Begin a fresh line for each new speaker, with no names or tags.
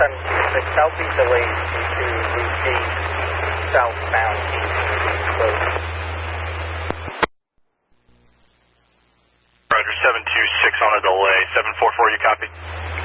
726, I'll be delayed due to the gate southbound being closed.
Roger, 726 on a delay. 744, you copy?